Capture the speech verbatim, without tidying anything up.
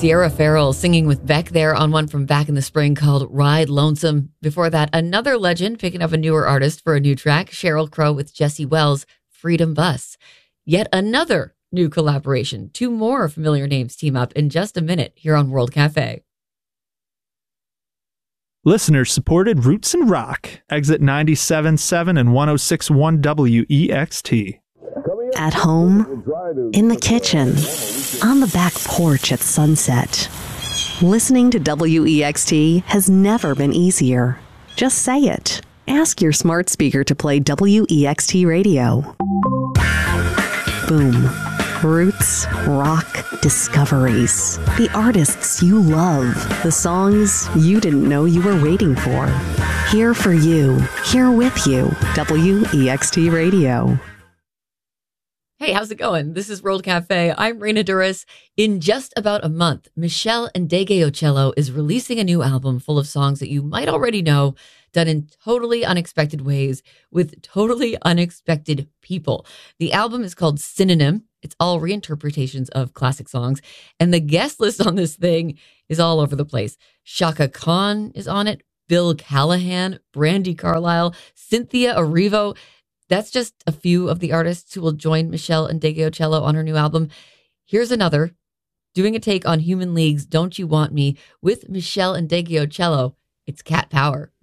Sierra Farrell singing with Beck there on one from back in the spring called Ride Lonesome. Before that, another legend picking up a newer artist for a new track, Sheryl Crow with Jesse Wells, Freedom Bus. Yet another new collaboration. Two more familiar names team up in just a minute here on World Cafe. Listeners supported Roots and Rock, exit ninety-seven point seven and one oh six point one W E X T. At home, in the kitchen, on the back porch at sunset. Listening to W E X T has never been easier. Just say it. Ask your smart speaker to play W E X T radio. Boom. Roots, rock, discoveries. The artists you love. The songs you didn't know you were waiting for. Here for you. Here with you. W E X T Radio. Hey, how's it going? This is World Cafe. I'm Raina Duras. In just about a month, Meshell Ndegeocello is releasing a new album full of songs that you might already know, done in totally unexpected ways with totally unexpected people. The album is called Synonym. It's all reinterpretations of classic songs. And the guest list on this thing is all over the place. Chaka Khan is on it, Bill Callahan, Brandi Carlile, Cynthia Erivo. That's just a few of the artists who will join Meshell Ndegeocello on her new album. Here's another, doing a take on Human League's Don't You Want Me with Meshell Ndegeocello. It's Cat Power.